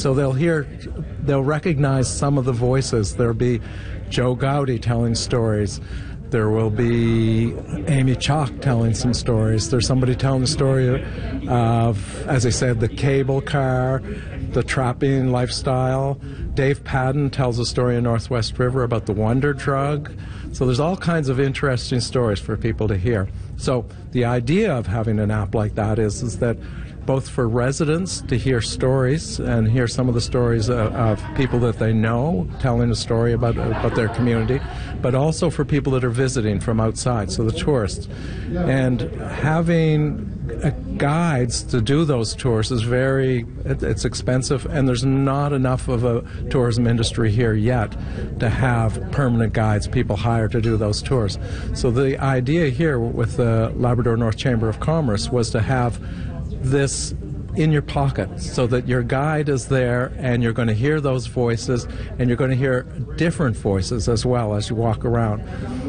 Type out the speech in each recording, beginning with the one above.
So they'll recognize some of the voices. There'll be Joe Gowdy telling stories. There will be Amy Chalk telling some stories. There's somebody telling the story of, as I said, the cable car, the trapping lifestyle. Dave Padden tells a story in Northwest River about the wonder drug. So there's all kinds of interesting stories for people to hear. So the idea of having an app like that is that both for residents to hear stories and hear some of the stories of people that they know telling a story about their community, but also for people that are visiting from outside, so the tourists. And having guides to do those tours is it's expensive, and there's not enough of a tourism industry here yet to have permanent guides people hire to do those tours. So the idea here with the Labrador North Chamber of Commerce was to have this in your pocket so that your guide is there and you're going to hear those voices, and you're going to hear different voices as well as you walk around.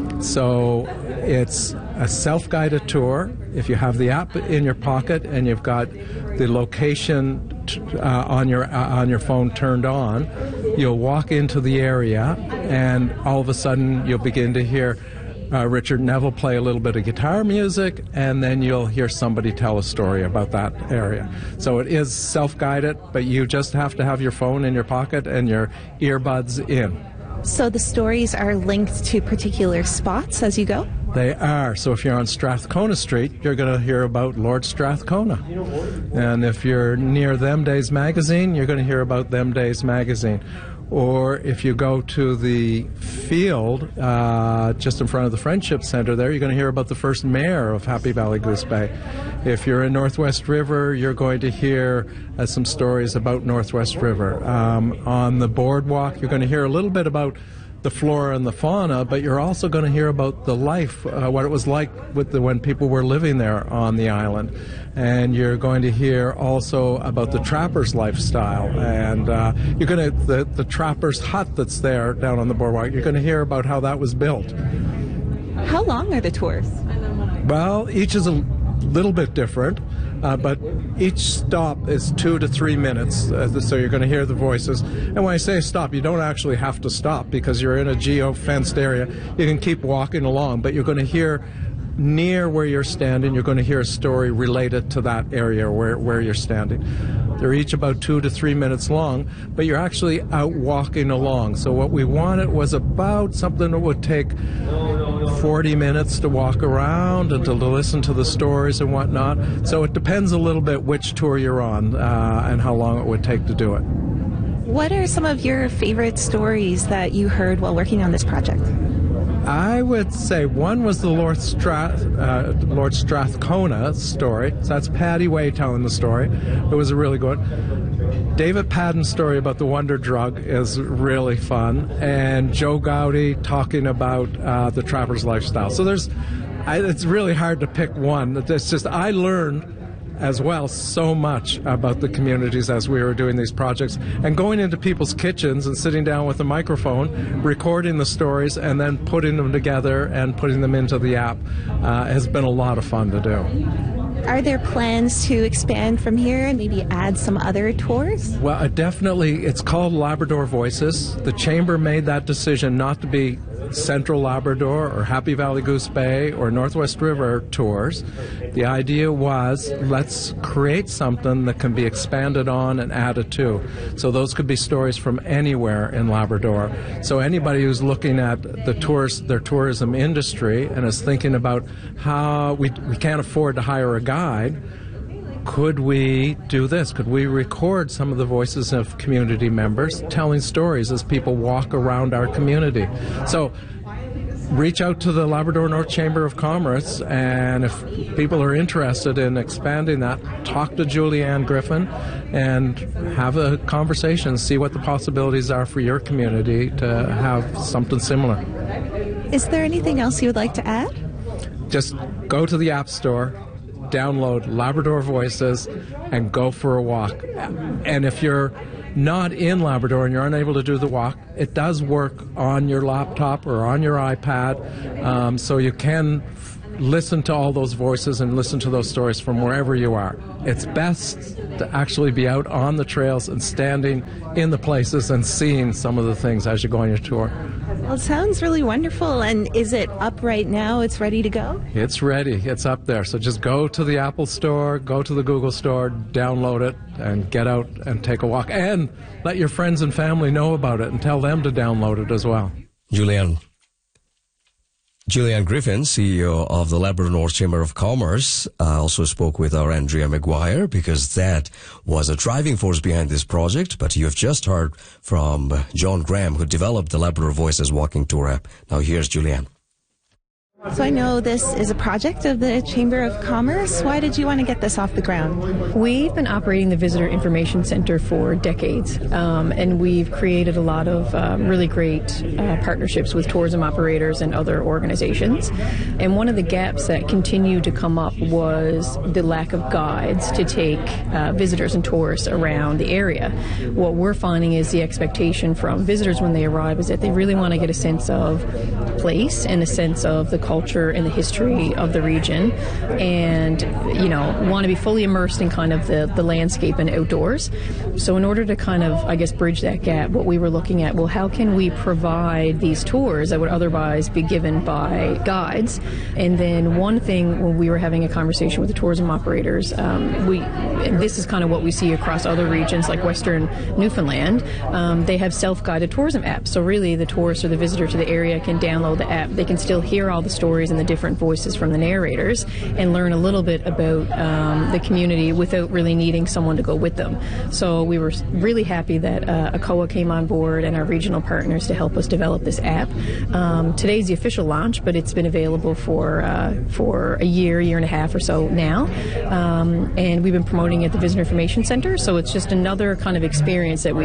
So it's a self-guided tour. If you have the app in your pocket and you've got the location on your phone turned on, you'll walk into the area and all of a sudden you'll begin to hear Richard Neville play a little bit of guitar music, and then you'll hear somebody tell a story about that area. So it is self-guided, but you just have to have your phone in your pocket and your earbuds in. So the stories are linked to particular spots as you go? They are. So if you're on Strathcona Street, you're going to hear about Lord Strathcona. And if you're near Them Days magazine, you're going to hear about Them Days magazine. Or if you go to the field just in front of the Friendship Center there, you're going to hear about the first mayor of Happy Valley Goose Bay. If you're in Northwest River, you're going to hear some stories about Northwest River. On the boardwalk, you're going to hear a little bit about the flora and the fauna, but you're also going to hear about the life, what it was like when people were living there on the island. And you're going to hear also about the trapper's lifestyle, and you're going to the trapper's hut that's there down on the boardwalk. You're going to hear about how that was built. How long are the tours? Well, each is a little bit different, but each stop is 2 to 3 minutes, so you're going to hear the voices. And when I say stop, you don't actually have to stop because you're in a geo-fenced area. You can keep walking along, but you're going to hear near where you're standing, you're going to hear a story related to that area where you're standing. They're each about 2 to 3 minutes long, but you're actually out walking along. So what we wanted was about something that would take 40 minutes to walk around and to listen to the stories and whatnot. So it depends a little bit which tour you're on and how long it would take to do it. What are some of your favorite stories that you heard while working on this project? I would say one was the Lord Strathcona story. So that's Patty Way telling the story. It was a really good one. David Padden's story about the wonder drug is really fun. And Joe Gowdy talking about the trapper's lifestyle. So it's really hard to pick one. It's just I learned as well so much about the communities as we were doing these projects, and going into people's kitchens and sitting down with a microphone, recording the stories, and then putting them together and putting them into the app has been a lot of fun to do. Are there plans to expand from here and maybe add some other tours? Well, definitely. It's called Labrador Voices. The Chamber made that decision not to be Central Labrador or Happy Valley Goose Bay or Northwest River tours. The idea was, let's create something that can be expanded on and added to. So those could be stories from anywhere in Labrador. So anybody who's looking at their tourism industry and is thinking about how we can't afford to hire a guide, could we do this? Could we record some of the voices of community members telling stories as people walk around our community? So reach out to the Labrador North Chamber of Commerce, and if people are interested in expanding that, talk to Julianne Griffin and have a conversation, see what the possibilities are for your community to have something similar. Is there anything else you would like to add? Just go to the App Store, download Labrador Voices, and go for a walk. And if you're not in Labrador and you're unable to do the walk, it does work on your laptop or on your iPad, so you can listen to all those voices and listen to those stories from wherever you are. It's best to actually be out on the trails and standing in the places and seeing some of the things as you go on your tour. Well, it sounds really wonderful. And is it up right now? It's ready to go? It's ready. It's up there. So just go to the Apple Store, go to the Google Store, download it, and get out and take a walk. And let your friends and family know about it and tell them to download it as well. Julianne Griffin, CEO of the Labrador North Chamber of Commerce, also spoke with our Andrea McGuire, because that was a driving force behind this project. But you have just heard from John Graham, who developed the Labrador Voices Walking Tour app. Now here's Julianne. So I know this is a project of the Chamber of Commerce. Why did you want to get this off the ground? We've been operating the Visitor Information Center for decades, and we've created a lot of really great partnerships with tourism operators and other organizations. And one of the gaps that continued to come up was the lack of guides to take visitors and tourists around the area. What we're finding is the expectation from visitors when they arrive is that they really want to get a sense of place and a sense of the culture and the history of the region, and want to be fully immersed in kind of the landscape and outdoors. So in order to kind of, I guess, bridge that gap, what we were looking at, well, how can we provide these tours that would otherwise be given by guides? And then one thing, when we were having a conversation with the tourism operators, and this is kind of what we see across other regions like Western Newfoundland, they have self-guided tourism apps. So really the tourist or the visitor to the area can download the app. They can still hear all the stories and the different voices from the narrators and learn a little bit about the community without really needing someone to go with them. So we were really happy that ACOA came on board and our regional partners to help us develop this app. Today's the official launch, but it's been available for a year and a half or so now. And we've been promoting it at the Visitor Information Center, so it's just another kind of experience that we